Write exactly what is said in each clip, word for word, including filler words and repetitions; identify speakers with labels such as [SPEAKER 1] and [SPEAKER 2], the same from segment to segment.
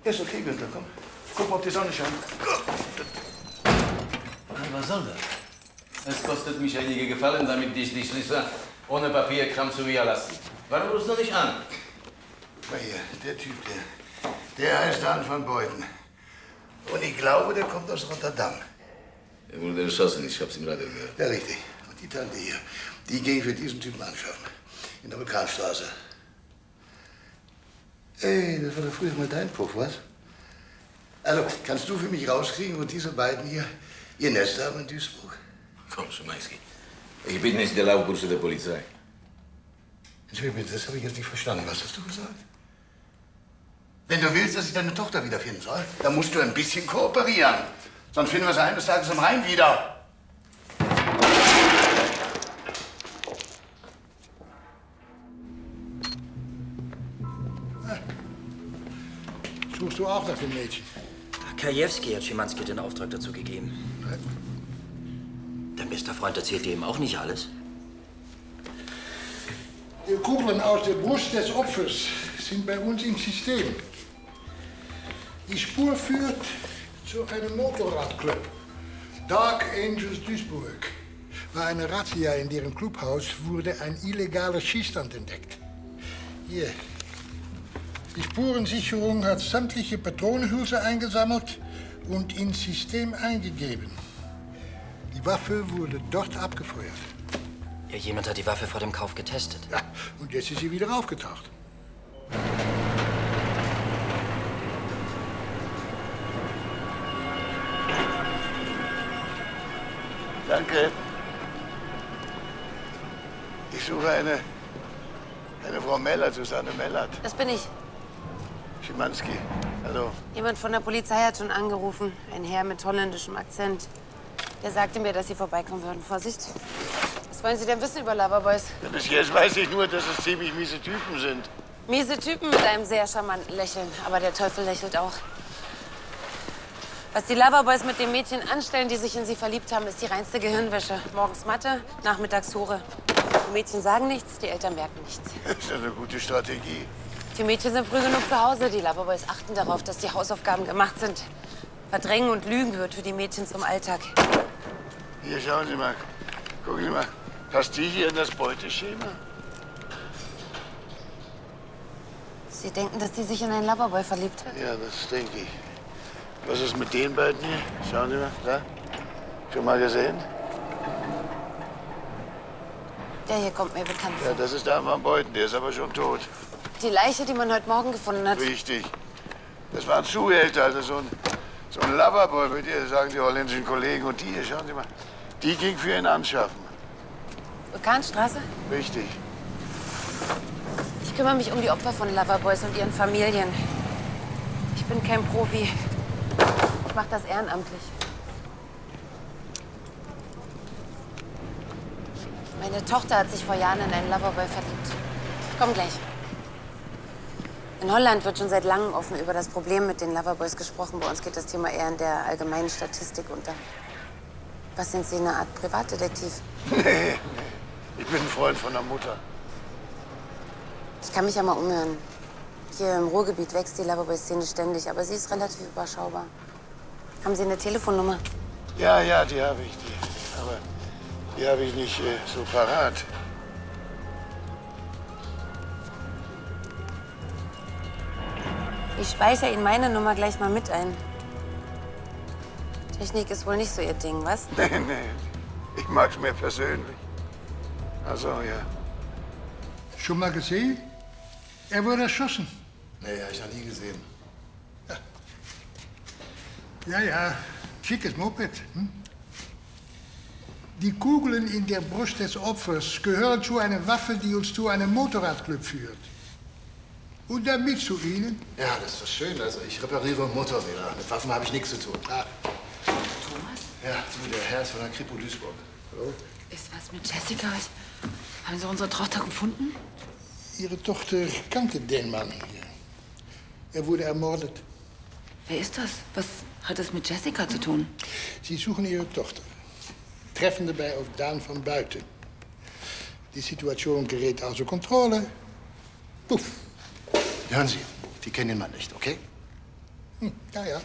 [SPEAKER 1] Ist okay, Günther, komm. Guck mal, ob die Sonne scheint.
[SPEAKER 2] Was soll das? Es kostet mich einige Gefallen, damit ich die Schlüssel ohne Papierkram zu mir lasse. Warum rufst du nicht an?
[SPEAKER 1] Mal hier, der Typ, der, der heißt Dan van Beuten. Und ich glaube, der kommt aus Rotterdam.
[SPEAKER 2] Er wurde erschossen, ich hab's im Radio gehört.
[SPEAKER 1] Ja, richtig. Und die Tante hier, die ging für diesen Typen anschaffen. In der Vulkanstraße. Ey, das war doch früher mal dein Puff, was? Also, kannst du für mich rauskriegen, wo diese beiden hier ihr Nest haben in Duisburg?
[SPEAKER 2] Komm, Schumański. Ich bin nicht der Laufbursche der Polizei.
[SPEAKER 1] Entschuldigung, das habe ich jetzt nicht verstanden. Was hast du gesagt? Wenn du willst, dass ich deine Tochter wiederfinden soll, dann musst du ein bisschen kooperieren. Sonst finden wir sie eines Tages am Rhein wieder.
[SPEAKER 3] Suchst du auch nach dem Mädchen?
[SPEAKER 4] Krajewski hat Schimanski den Auftrag dazu gegeben. Dein bester Freund erzählt dir eben auch nicht alles.
[SPEAKER 3] Die Kugeln aus der Brust des Opfers sind bei uns im System. Die Spur führt zu einem Motorradclub. Dark Angels Duisburg. Bei einer Razzia in deren Clubhaus wurde ein illegaler Schießstand entdeckt. Hier. Die Spurensicherung hat sämtliche Patronenhülse eingesammelt und ins System eingegeben. Die Waffe wurde dort abgefeuert.
[SPEAKER 4] Ja, jemand hat die Waffe vor dem Kauf getestet.
[SPEAKER 3] Ja, und jetzt ist sie wieder aufgetaucht.
[SPEAKER 1] Danke. Ich suche eine, eine Frau Mellert, Susanne Mellert.
[SPEAKER 5] Das bin ich.
[SPEAKER 1] Schimanski, hallo.
[SPEAKER 5] Jemand von der Polizei hat schon angerufen. Ein Herr mit holländischem Akzent. Der sagte mir, dass Sie vorbeikommen würden. Vorsicht. Was wollen Sie denn wissen über Loverboys?
[SPEAKER 1] Ja, bis jetzt weiß ich nur, dass es ziemlich miese Typen sind.
[SPEAKER 5] Miese Typen mit einem sehr charmanten Lächeln. Aber der Teufel lächelt auch. Was die Loverboys mit den Mädchen anstellen, die sich in sie verliebt haben, ist die reinste Gehirnwäsche. Morgens Mathe, nachmittags Hure. Die Mädchen sagen nichts, die Eltern merken nichts.
[SPEAKER 1] Das ist eine gute Strategie.
[SPEAKER 5] Die Mädchen sind früh genug zu Hause. Die Loverboys achten darauf, dass die Hausaufgaben gemacht sind. Verdrängen und Lügen gehört für die Mädchen zum Alltag.
[SPEAKER 1] Hier, schauen Sie mal. Gucken Sie mal. Passt die hier in das Beuteschema?
[SPEAKER 5] Sie denken, dass die sich in einen Loverboy verliebt hat?
[SPEAKER 1] Ja, das denke ich. Was ist mit den beiden hier? Schauen Sie mal, da. Schon mal gesehen?
[SPEAKER 5] Der hier kommt mir bekannt vor.
[SPEAKER 1] Ja, das ist Dan van Beuten, der ist aber schon tot.
[SPEAKER 5] Die Leiche, die man heute Morgen gefunden hat.
[SPEAKER 1] Richtig. Das war ein Zuhälter, also so ein, so ein Loverboy, bei dir, sagen die holländischen Kollegen. Und die hier, schauen Sie mal, die ging für ihn anschaffen.
[SPEAKER 5] Vulkanstraße?
[SPEAKER 1] Richtig.
[SPEAKER 5] Ich kümmere mich um die Opfer von Loverboys und ihren Familien. Ich bin kein Profi. Ich mache das ehrenamtlich. Meine Tochter hat sich vor Jahren in einen Loverboy verliebt. Ich komm gleich. In Holland wird schon seit langem offen über das Problem mit den Loverboys gesprochen. Bei uns geht das Thema eher in der allgemeinen Statistik unter. Was sind Sie, eine Art Privatdetektiv?
[SPEAKER 1] Nee, nee. Ich bin ein Freund von der Mutter.
[SPEAKER 5] Ich kann mich ja mal umhören. Hier im Ruhrgebiet wächst die Loverboy-Szene ständig, aber sie ist relativ überschaubar. Haben Sie eine Telefonnummer?
[SPEAKER 1] Ja, ja, die habe ich. Die. Aber die habe ich nicht äh, so parat.
[SPEAKER 5] Ich speichere Ihnen meine Nummer gleich mal mit ein. Technik ist wohl nicht so Ihr Ding, was?
[SPEAKER 1] Nee, nee. Ich mag's mehr persönlich. Also, ja.
[SPEAKER 3] Schon mal gesehen? Er wurde erschossen.
[SPEAKER 1] Nee, habe ich noch nie gesehen.
[SPEAKER 3] Ja, ja, ja. Schickes Moped. Hm? Die Kugeln in der Brust des Opfers gehören zu einer Waffe, die uns zu einem Motorradclub führt. Und damit zu Ihnen?
[SPEAKER 6] Ja, das ist doch schön. Also ich repariere Motorräder. Mit Waffen habe ich nichts zu tun. Ah.
[SPEAKER 7] Thomas?
[SPEAKER 6] Ja, du, der Herr ist von der Kripo Duisburg. Hallo?
[SPEAKER 7] Ist was mit Jessica? Haben Sie unsere Tochter gefunden?
[SPEAKER 3] Ihre Tochter kannte den Mann hier. Er wurde ermordet.
[SPEAKER 7] Wer ist das? Was hat es mit Jessica zu tun?
[SPEAKER 3] Sie suchen Ihre Tochter. Treffen dabei auf Dan van Beuten. Die Situation gerät außer Kontrolle. Puff.
[SPEAKER 6] Hören Sie, die kennen den Mann nicht, okay?
[SPEAKER 3] Hm, ja, ja.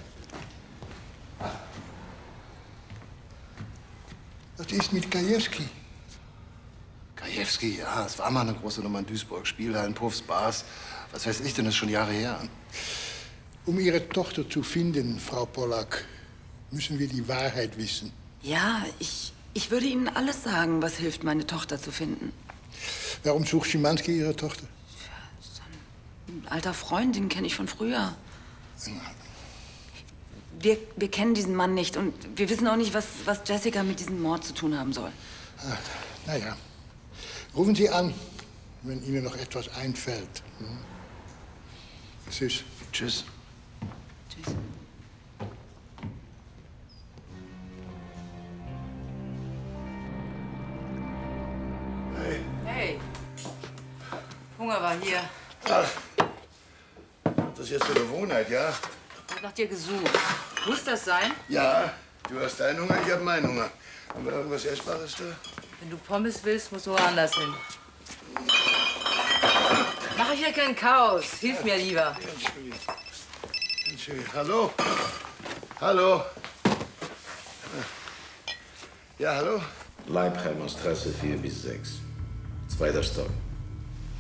[SPEAKER 3] Was ist mit Gajewski?
[SPEAKER 6] Gajewski, ja, es war mal eine große Nummer in Duisburg. Spielhallen, Puffs, Bars. Was weiß ich denn, das ist schon Jahre her.
[SPEAKER 3] Um Ihre Tochter zu finden, Frau Pollack, müssen wir die Wahrheit wissen.
[SPEAKER 7] Ja, ich, ich würde Ihnen alles sagen, was hilft, meine Tochter zu finden.
[SPEAKER 3] Warum sucht Schimanski Ihre Tochter?
[SPEAKER 7] Ein alter Freund, den kenne ich von früher. Wir, wir kennen diesen Mann nicht und wir wissen auch nicht, was, was Jessica mit diesem Mord zu tun haben soll.
[SPEAKER 3] Ah, na ja. Rufen Sie an, wenn Ihnen noch etwas einfällt. Hm? Tschüss.
[SPEAKER 6] Tschüss.
[SPEAKER 7] Tschüss.
[SPEAKER 1] Hey.
[SPEAKER 8] Hey. Hunger war hier.
[SPEAKER 1] Ach, das ist jetzt eine Gewohnheit, ja?
[SPEAKER 8] Ich hab nach dir gesucht. Muss das sein?
[SPEAKER 1] Ja, du hast deinen Hunger, ich hab meinen Hunger. Haben wir irgendwas Essbares da?
[SPEAKER 8] Wenn du Pommes willst, musst du woanders hin. Mach hier kein Chaos. Hilf mir lieber.
[SPEAKER 1] Entschuldigung. Entschuldigung. Hallo? Hallo? Ja, hallo?
[SPEAKER 2] Leipheimer Straße vier bis sechs. Zweiter Stock.